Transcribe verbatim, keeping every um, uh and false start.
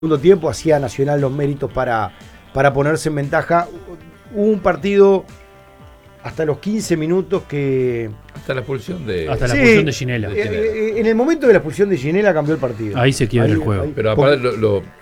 segundo tiempo hacía Nacional los méritos para, para ponerse en ventaja. Hubo un partido hasta los quince minutos que... Hasta la expulsión de... Hasta la Sí, expulsión de Ginela. eh, eh, en el momento de la expulsión de Ginela cambió el partido. Ahí se quiebra Ahí- el juego. ahí- Pero aparte lo, lo,